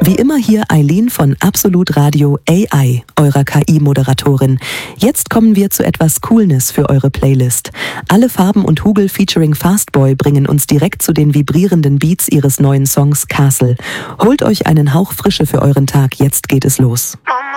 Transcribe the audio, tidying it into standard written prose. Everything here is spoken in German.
Wie immer hier Eileen von Absolut Radio AI, eurer KI-Moderatorin. Jetzt kommen wir zu etwas Coolness für eure Playlist. Alle Farben und Hugel featuring Fastboy bringen uns direkt zu den vibrierenden Beats ihres neuen Songs Castle. Holt euch einen Hauch Frische für euren Tag, jetzt geht es los.